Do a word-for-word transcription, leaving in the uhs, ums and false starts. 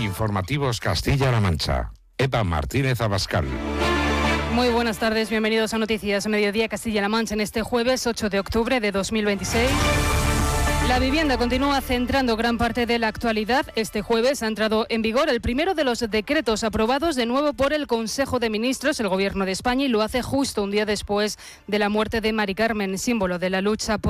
Informativos Castilla-La Mancha. Eva Martínez Abascal. Muy buenas tardes, bienvenidos a Noticias Mediodía Castilla-La Mancha en este jueves ocho de octubre de dos mil veintiséis. La vivienda continúa centrando gran parte de la actualidad. Este jueves ha entrado en vigor el primero de los decretos aprobados de nuevo por el Consejo de Ministros, el Gobierno de España, y lo hace justo un día después de la muerte de Mari Carmen, símbolo de la lucha por